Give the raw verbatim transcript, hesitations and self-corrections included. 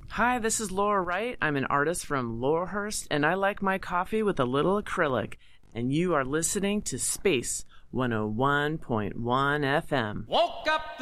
Hi, this is Laura Wright. I'm an artist from Laurelhurst, and I like my coffee with a little acrylic. And you are listening to Space one oh one point one F M. Woke up